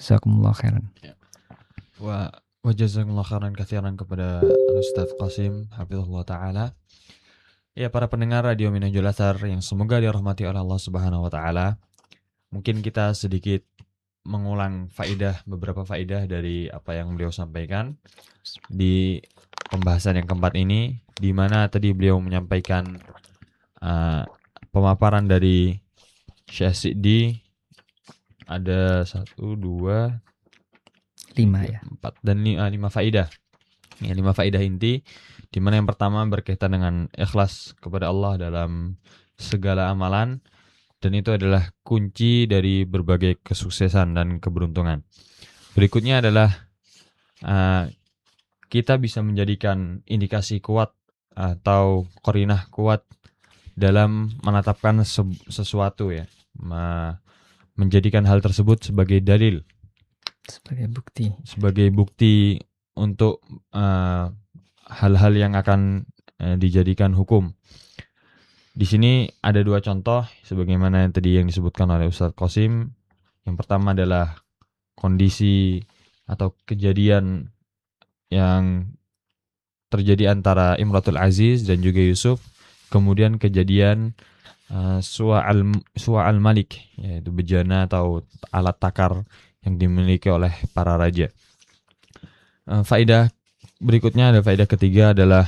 Jazakumullah khairan. Wa jazakumullah khairan katsiran kepada Ustaz Qasim hafizahullah taala. Ya, para pendengar Radio Minhajul Athar yang semoga dirahmati oleh Allah Subhanahu wa taala. Mungkin kita sedikit mengulang beberapa faidah dari apa yang beliau sampaikan di pembahasan yang keempat ini, di mana tadi beliau menyampaikan pemaparan dari Syekh Siddi ada 1, 2, 5 ya. 4 dan 5 faidah. Ya, 5 faidah inti, di mana yang pertama berkaitan dengan ikhlas kepada Allah dalam segala amalan, dan itu adalah kunci dari berbagai kesuksesan dan keberuntungan. Berikutnya adalah kita bisa menjadikan indikasi kuat atau qarinah kuat dalam menetapkan sesuatu ya, menjadikan hal tersebut sebagai dalil, sebagai bukti untuk hal-hal yang akan dijadikan hukum. Di sini ada 2 contoh sebagaimana yang tadi yang disebutkan oleh Ustaz Qasim. Yang pertama adalah kondisi atau kejadian yang terjadi antara Imratul Aziz dan juga Yusuf, kemudian kejadian Suwa al-Malik, yaitu bejana atau alat takar yang dimiliki oleh para raja. Faedah berikutnya, ada faedah ketiga adalah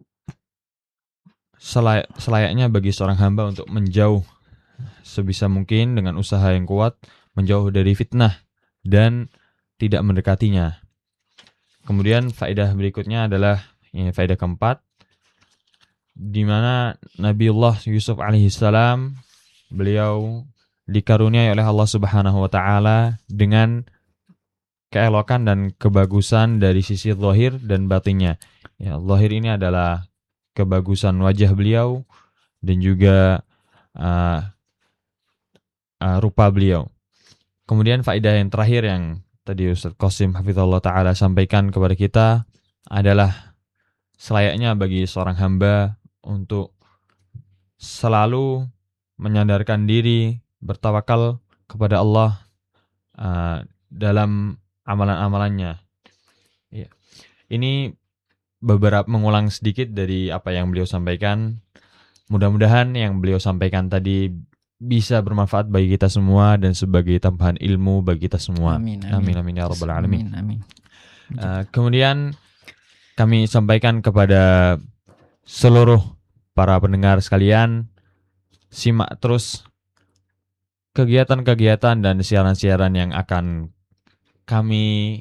selayaknya bagi seorang hamba untuk menjauh sebisa mungkin dengan usaha yang kuat, menjauh dari fitnah dan tidak mendekatinya. Kemudian faedah berikutnya adalah faedah keempat, di mana Nabiullah Yusuf alaihissalam beliau dikaruniai oleh Allah Subhanahu wa taala dengan keelokan dan kebagusan dari sisi zahir dan batinnya. Ya, zahir ini adalah kebagusan wajah beliau dan juga rupa beliau. Kemudian faedah yang terakhir yang tadi Ustaz Qasim hafizahullah taala sampaikan kepada kita adalah selayaknya bagi seorang hamba untuk selalu menyandarkan diri, bertawakal kepada Allah dalam amalan-amalannya. Ya. Ini beberapa mengulang sedikit dari apa yang beliau sampaikan. Mudah-mudahan yang beliau sampaikan tadi bisa bermanfaat bagi kita semua dan sebagai tambahan ilmu bagi kita semua. Amin, amin, amin ya rabbal alamin. Amin. Kemudian kami sampaikan kepada seluruh para pendengar sekalian, simak terus kegiatan-kegiatan dan siaran-siaran yang akan kami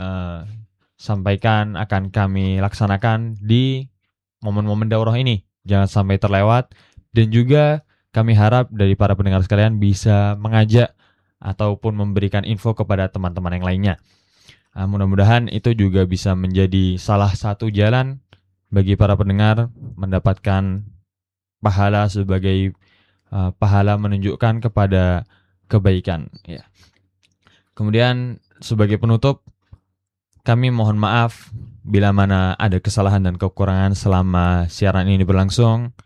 sampaikan, akan kami laksanakan di momen-momen daurah ini. Jangan sampai terlewat, dan juga kami harap dari para pendengar sekalian bisa mengajak ataupun memberikan info kepada teman-teman yang lainnya. Mudah-mudahan itu juga bisa menjadi salah satu jalan bagi para pendengar mendapatkan pahala sebagai pahala menunjukkan kepada kebaikan. Ya. Kemudian sebagai penutup, kami mohon maaf bila mana ada kesalahan dan kekurangan selama siaran ini berlangsung.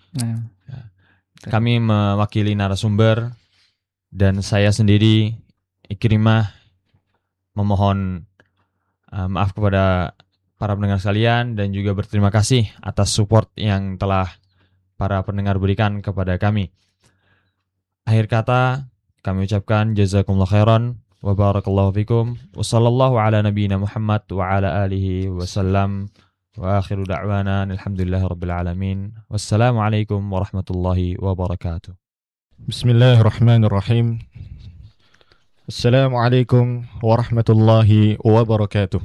Kami mewakili narasumber dan saya sendiri, Ikrimah, memohon maaf kepada para pendengar sekalian dan juga berterima kasih atas support yang telah para pendengar berikan kepada kami. Akhir kata, kami ucapkan jazakumullah khairan wa barakallahu fikum wa sallallahu ala nabiyyina Muhammad wa ala alihi wa sallam wa akhiru da'wana alhamdulillahi rabbil alamin. Wassalamualaikum warahmatullahi wabarakatuh. Bismillahirrahmanirrahim. Assalamualaikum warahmatullahi wabarakatuh.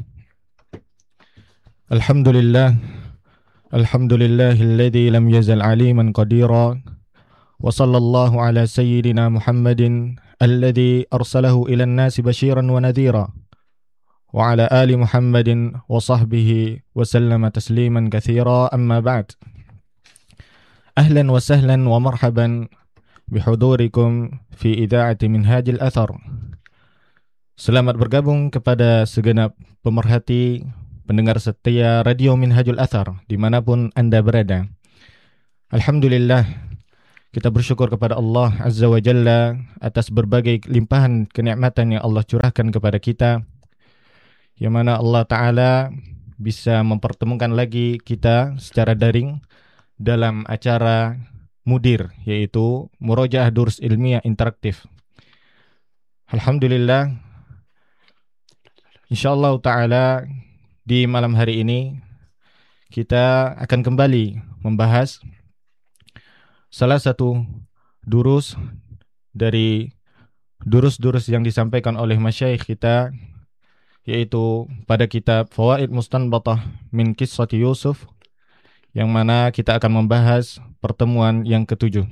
Alhamdulillah, alhamdulillahilladzi lam yazal aliman qadira, wa sallallahu ala sayyidina Muhammadin alladzi arsalahu ila an-nasi basyiran wa nadhira, wa ala ali Muhammadin wa sahbihi wa sallama tasliman katsira, amma ba'd. Ahlan wa sahlan wa marhaban bihudurikum fi ida'ati Minhajul Athar. Selamat bergabung kepada segenap pemerhati pendengar setia Radio Minhajul Athar dimanapun Anda berada. Alhamdulillah, Kita bersyukur kepada Allah Azza wa Jalla atas berbagai limpahan kenikmatan yang Allah curahkan kepada kita, yang mana Allah Ta'ala bisa mempertemukan lagi kita secara daring dalam acara Mudir, yaitu Murojaah Durs Ilmiah Interaktif. Alhamdulillah, insyaallah Ta'ala di malam hari ini kita akan kembali membahas salah satu durus dari durus-durus yang disampaikan oleh masyayikh kita, yaitu pada kitab Fawaid Mustanbatah min Qissati Yusuf, yang mana kita akan membahas pertemuan yang ketujuh.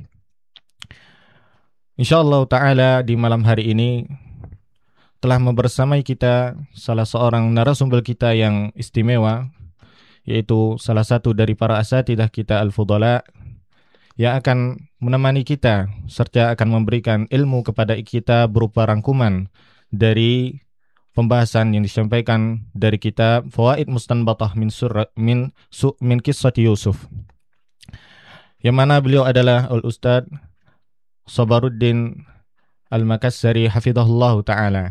Insyaallah Ta'ala di malam hari ini telah membersamai kita salah seorang narasumber kita yang istimewa, yaitu salah satu dari para asatidzah kita Al-Fudala, yang akan menemani kita serta akan memberikan ilmu kepada kita berupa rangkuman dari pembahasan yang disampaikan dari kitab Fawaid Mustanbatah min Qissati Yusuf, yang mana beliau adalah Al-Ustadz Sabaruddin Al-Makassari hafizahullah ta'ala.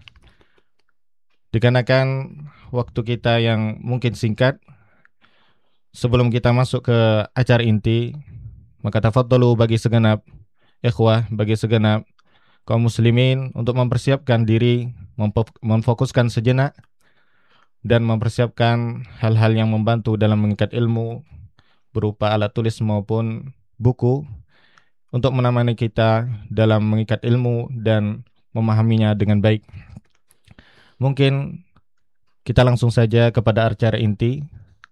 Dikarenakan waktu kita yang mungkin singkat, sebelum kita masuk ke acara inti, maka tafadhalu bagi segenap ikhwah, bagi segenap kaum muslimin untuk mempersiapkan diri, memfokuskan sejenak dan mempersiapkan hal-hal yang membantu dalam mengikat ilmu berupa alat tulis maupun buku untuk menemani kita dalam mengikat ilmu dan memahaminya dengan baik. Mungkin kita langsung saja kepada acara inti.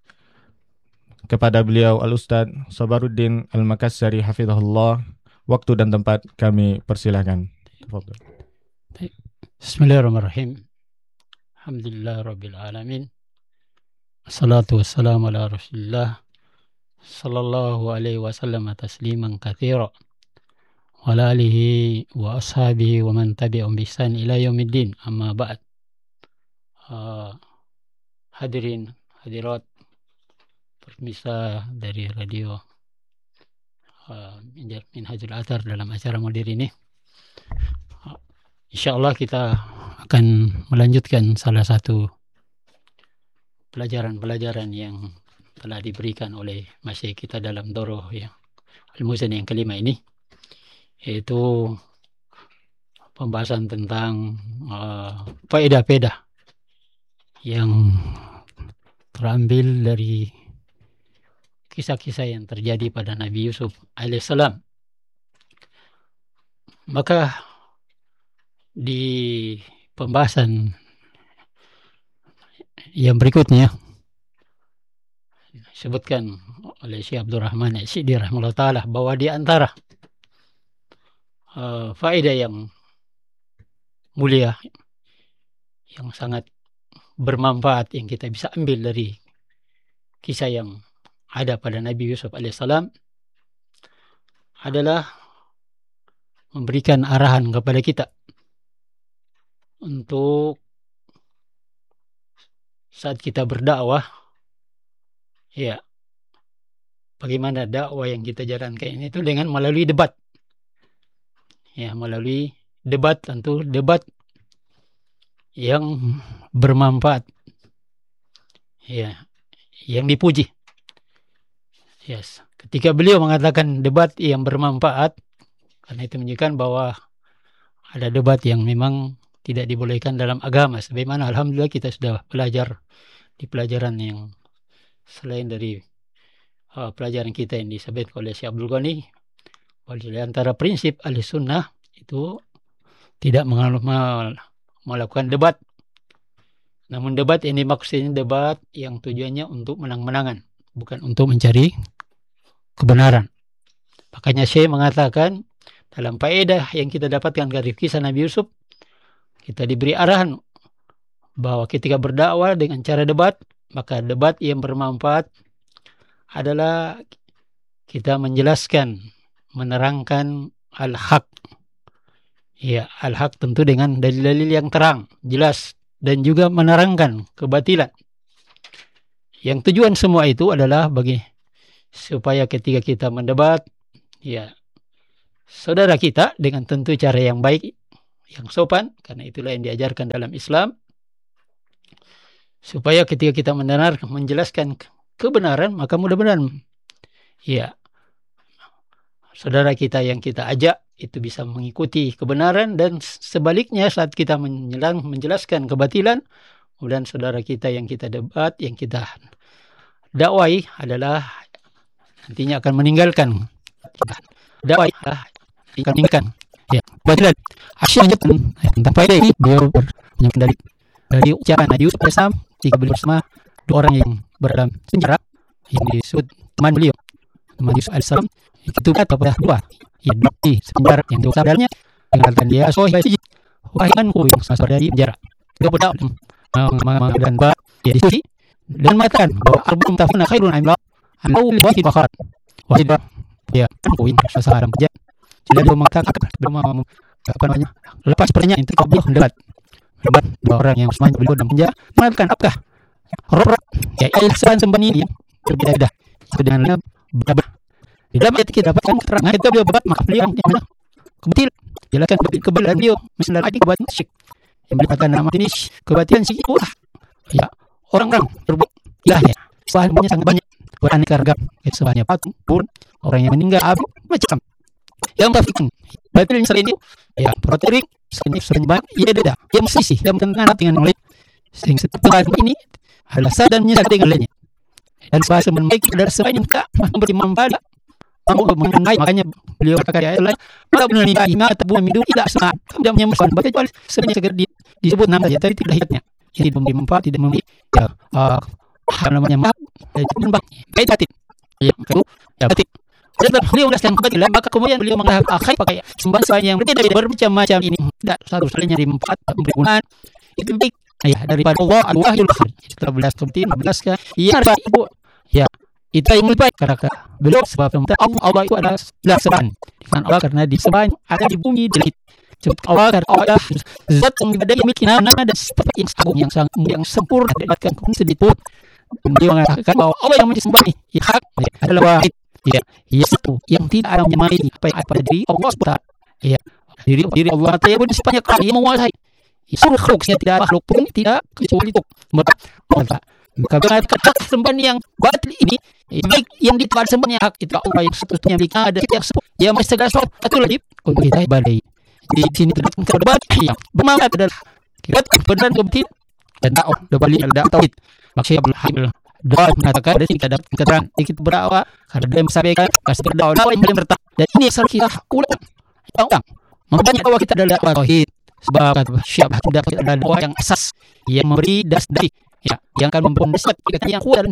Kepada beliau Al-Ustadz Sabaruddin Al-Makassari hafizahullah, waktu dan tempat kami persilahkan. Bismillahirrahmanirrahim. Alhamdulillah Rabbil Alamin. Assalatu wassalamu ala Rasulillah sallallahu alaihi wasallam tasliman katsira wa ala alihi wa ashabihi wa man tabi'ahum bi ihsan ila yaumiddin. Amma ba'd. Hadirin hadirat pemirsa dari radio Minhajul Athar dalam acara Mudir ini. Insyaallah kita akan melanjutkan salah satu pelajaran-pelajaran yang telah diberikan oleh masyayikh kita dalam doroh yang Al-Muzani yang kelima ini, yaitu pembahasan tentang faedah-faedah yang terambil dari kisah-kisah yang terjadi pada Nabi Yusuf alaihissalam. Maka di pembahasan yang berikutnya disebutkan oleh Syekh Abdurrahman As-Sidi rahimahullah ta'ala bahwa di antara faedah yang mulia, yang sangat bermanfaat yang kita bisa ambil dari kisah yang ada pada Nabi Yusuf alaihissalam adalah memberikan arahan kepada kita untuk saat kita berdakwah, ya, bagaimana dakwah yang kita jalankan ini itu dengan melalui debat. Ya, melalui debat, tentu debat yang bermanfaat. Ya, yang dipuji. Yes. Ketika beliau mengatakan debat yang bermanfaat, karena itu menunjukkan bahwa ada debat yang memang tidak dibolehkan dalam agama. Sebagaimana alhamdulillah kita sudah belajar di pelajaran yang selain dari pelajaran kita yang disampaikan oleh Syekh Abdul Ghani, di antara prinsip ahli sunnah itu tidak melakukan debat. Namun debat ini maksudnya debat yang tujuannya untuk menang-menangan, bukan untuk mencari kebenaran. Makanya Syekh mengatakan dalam faedah yang kita dapatkan dari kisah Nabi Yusuf, kita diberi arahan bahwa ketika berdakwah dengan cara debat, maka debat yang bermanfaat adalah kita menjelaskan, menerangkan al-haq. Ya, al-haq tentu dengan dalil-dalil yang terang, jelas, dan juga menerangkan kebatilan. Yang tujuan semua itu adalah supaya ketika kita mendebat, ya, saudara kita dengan tentu cara yang baik, yang sopan, karena itulah yang diajarkan dalam Islam. Supaya ketika kita menjelaskan kebenaran, maka mudah-mudahan ya saudara kita yang kita ajak itu bisa mengikuti kebenaran, dan sebaliknya saat kita menjelaskan kebatilan, kemudian saudara kita yang kita debat, yang kita dakwai adalah nantinya akan meninggalkan dakwai, akan meninggalkan ya kebatilan. Asyik tentang faedah ini beliau dari ucapan Nabi Yusuf AS ketika beliau bersama dua orang yang berdalam penjara yang disebut teman beliau, teman Yusuf AS, itu kepada dua ya di penjara yang dosa dalamnya mengatakan dia wahimanku yang sasar dari penjara. Dia berdakwah dan ya diskusi dan mengatakan bahwa arba'un tafuna khairun amla amau wahid bakar wahid ya aku yang sasar penjara. Jadi dia mengatakan apa namanya, lepas pertanyaan itu beliau mendebat dua orang yang semuanya beliau dalam penjara mengatakan apakah roh ya semban ini berbeda-beda itu dengan berbeda. Di dalam ayat kita dapatkan keterangan itu beliau berbat, maka beliau yang mana kebetil jelaskan kebatilan beliau misalnya lagi kebatilan syik yang beliau katakan nama ini kebatilan syik itu ya orang-orang berbuat ilahnya semuanya sangat banyak beraneka ragam semuanya patung pun orang yang meninggal abu macam yang kafikan batil selain itu ya proterik sering banyak ia beda yang sisi yang bertentangan dengan oleh sehingga setiap ini adalah sadar menyesal dengan lainnya dan bahasa membaik adalah sesuai yang tak memberi manfaat mengenai, makanya beliau katakan ayat lain kalau benar nikah ingat tabung minum tidak sangat tidak menyembah baca jual sebenarnya segar disebut nama ya tapi tidak hidupnya jadi memberi manfaat tidak memberi ya apa namanya maaf baik batin ya itu ya batin. Setelah beliau menjelaskan kebatilan, maka kemudian beliau mengakui pakai sembahan yang berbeda bermacam-macam ini tidak satu selainnya dari manfaat memberi gunaan itu baik ya daripada Allah al-wahidul qahhar. Setelah belas kemudian menjelaskan ya ibu ya itu yang lebih baik karena beliau sebab Allah itu adalah sebab dengan Allah karena di sebab ada di bumi di langit. Allah karena Allah zat yang ada yang memiliki nama dan sifat yang agung yang sempurna dapatkan sedikit. Beliau mengatakan bahwa Allah yang disembah ya hak adalah wahid ya satu yang tidak ada yang menyamai apa diri Allah SWT ya diri Allah Ta'ala pun sifatnya kami yang menguasai seluruh makhluknya tidak ada makhluk pun tidak kecuali itu maka kata sembahan yang batil ini baik yang dituan sembahan hak itu Allah yang satu-satunya milik ada yang sebut yang masih segala sesuatu itu wajib untuk kita ibadah di sini terdapat kedebat yang bermanfaat adalah kita kebenaran kebetul dan dakwah berbalik dan tauhid maksudnya berhasil doa mengatakan dari kita dapat keterangan kita berdakwah karena dia menyampaikan kasih berdakwah yang paling bertak dan ini asal kita ulang makanya dakwah kita adalah dakwah tauhid sebab siapa tidak adalah dakwah yang asas yang memberi dasar ya yang akan mempunyai dasar yang kuat dan